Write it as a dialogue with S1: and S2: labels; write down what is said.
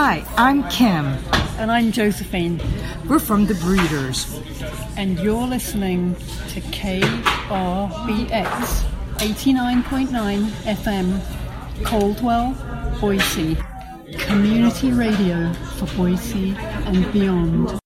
S1: Hi, I'm Kim.
S2: And I'm Josephine.
S1: We're from The Breeders.
S2: And you're listening to KRBX 89.9 FM, Caldwell, Boise. Community radio for Boise and beyond.